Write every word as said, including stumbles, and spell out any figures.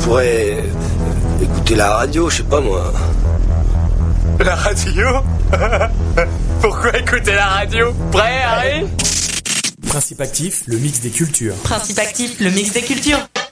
pourrais écouter la radio, je sais pas moi. La radio? Pourquoi écouter la radio? Prêt, Harry? Principe actif, le mix des cultures. Principe actif, le mix des cultures.